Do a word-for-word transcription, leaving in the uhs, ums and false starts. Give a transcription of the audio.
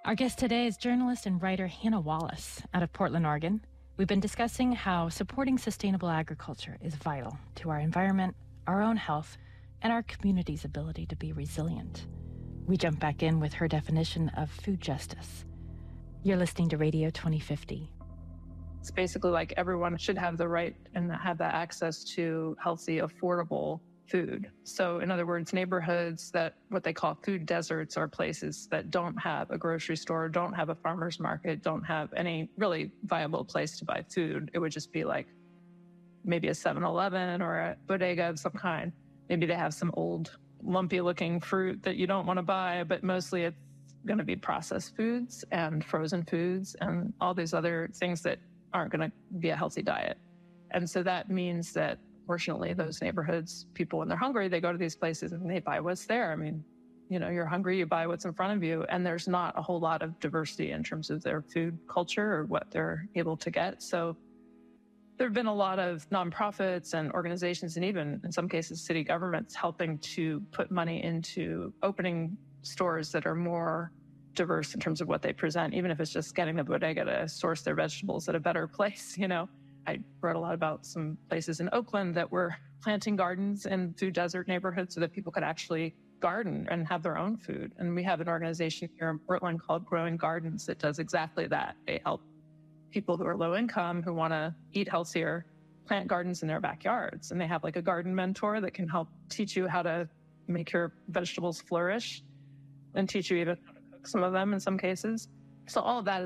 Our guest today is journalist and writer Hannah Wallace out of Portland, Oregon. We've been discussing how supporting sustainable agriculture is vital to our environment, our own health, and our community's ability to be resilient. We jump back in with her definition of food justice. You're listening to Radio twenty fifty. It's basically like everyone should have the right and have that access to healthy, affordable food. So in other words, neighborhoods that what they call food deserts are places that don't have a grocery store, don't have a farmer's market, don't have any really viable place to buy food. It would just be like maybe a seven eleven or a bodega of some kind. Maybe they have some old lumpy looking fruit that you don't want to buy, but mostly it's going to be processed foods and frozen foods and all these other things that aren't going to be a healthy diet. And so that means that fortunately, those neighborhoods, people, when they're hungry, they go to these places and they buy what's there. I mean, you know, you're hungry, you buy what's in front of you, and there's not a whole lot of diversity in terms of their food culture or what they're able to get. So there have been a lot of nonprofits and organizations, and even in some cases, city governments helping to put money into opening stores that are more diverse in terms of what they present, even if it's just getting the bodega to source their vegetables at a better place, you know. I wrote a lot about some places in Oakland that were planting gardens in food desert neighborhoods so that people could actually garden and have their own food. And we have an organization here in Portland called Growing Gardens that does exactly that. They help people who are low income, who want to eat healthier, plant gardens in their backyards. And they have like a garden mentor that can help teach you how to make your vegetables flourish and teach you even how to cook some of them in some cases. So all of that